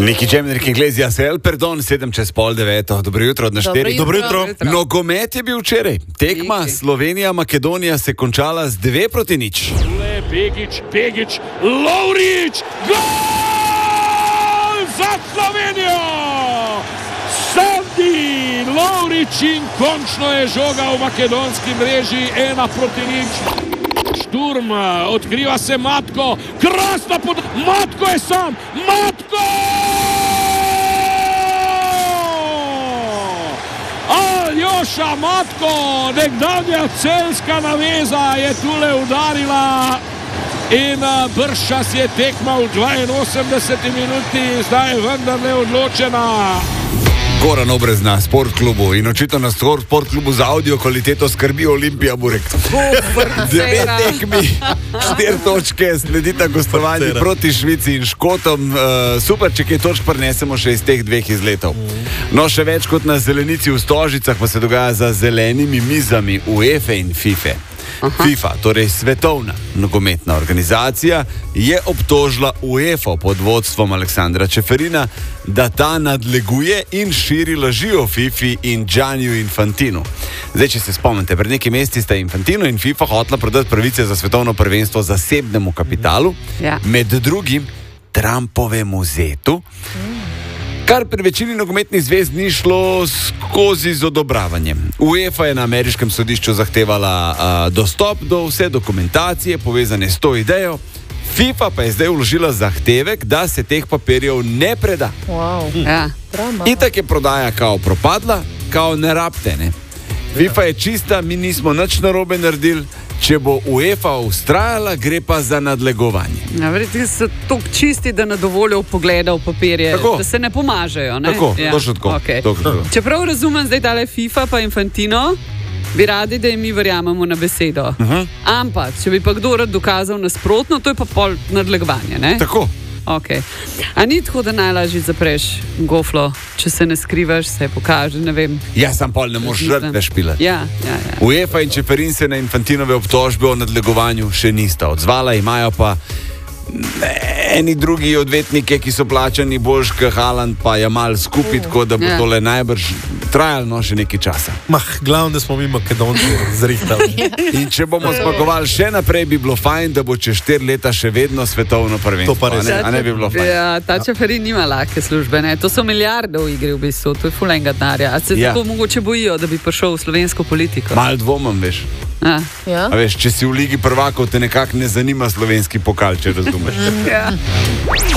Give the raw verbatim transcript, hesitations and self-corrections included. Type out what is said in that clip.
Niki Jam, Enrique Iglesias, El Perdón, sedem čez pol deveto. Dobro jutro, na štiri. Dobro jutro. Nogomet je bil včeraj. Tekma Slovenija-Makedonija se je končala z dve proti nič. Le, Begić, Begić, Lovrić, gol za Slovenijo! Sandi Lovrić in končno je žoga v makedonski mreži, ena proti nič. Šturm, odkriva se Matko, krasna pod... Matko je sam, Matko! Aljoša Matko, nekdanja celjska naveza je tule udarila in bržčas je tekma v dvainosemdeseti minuti, zdaj je vendarle odločena. Goran Obrezna, Sport klubu in očitno na Sport klubu za audio kvaliteto skrbi Olimpija Burek. Devet tekmi, štiri točke, sledita gostovanje proti Švici in Škotom. Uh, super, če kaj točk prinesemo še iz teh dveh izletov. No, še več kot na zelenici v Stožicah pa se dogaja za zelenimi mizami UEFA in FIFA. Aha. FIFA, torej svetovna nogometna organizacija, je obtožila UEFA pod vodstvom Aleksandra Čeferina, da ta nadleguje in širi laži o FIFA in Gianniju Infantinu. Zdaj, če se spomnite, pred nekaj meseci sta Infantino in FIFA hotela prodati pravice za svetovno prvenstvo zasebnemu kapitalu, ja. Med drugim Trumpovemu zetu, kar pri večini nogometnih zvez ni šlo skozi z odobravanjem. UEFA je na ameriškem sodišču zahtevala a, dostop do vse dokumentacije povezane s to idejo, FIFA pa je zdaj vložila zahtevek, da se teh papirjev ne preda. Wow. Hm. Ja. Itak je prodaja kao propadla, kao ne rabte, ne. FIFA je čista, mi nismo nič narobe naredili. Če bo UEFA ustrajala, gre pa za nadlegovanje. Ja, verjetno so tako čisti, da ne dovolijo pogleda v papirje, tako, da se ne pomažejo. Ne? Tako, ja. točno tako. Okay. tako. Čeprav razumem zdaj tale FIFA pa Infantino, bi radi, da jim mi verjamemo na besedo. Uh-huh. Ampak, če bi pa kdo rad dokazal nasprotno, to je pa pol nadlegovanje, ne? Tako. Okay. A ni tako, da najlažje zapreš goflo, če se ne skrivaš, se pokaže, ne vem. Ja, sam pol ne moš žrtve špilati. Ja, ja, ja. UEFA in Čeferin se na Infantinove obtožbe o nadlegovanju še nista odzvala, imajo pa eni drugi odvetnike, ki so plačani boljš k Haaland, pa je mal skupaj, tako da bo ja. Tole najbrž trajalo še nekaj časa. Mah, glavno, da smo mi Makedonci zrihtali. In če bomo zmagovali še naprej, bi bilo fajn, da bo čez štiri leta še vedno svetovno prvenstvo. To pa res. A ne, a ne bi bilo fajn. Ja, ta Čeferin nima lake službe, ne? To so milijarde v igri v bistvu, to je ful enega denarja. A se ja. Tako mogoče bojijo, da bi prišel v slovensko politiko? Mal dvomam, veš. A. Ja. A veš, če si v Ligi prvakov, te nekako ne zanima slovenski pokal, če razumeš. Ja.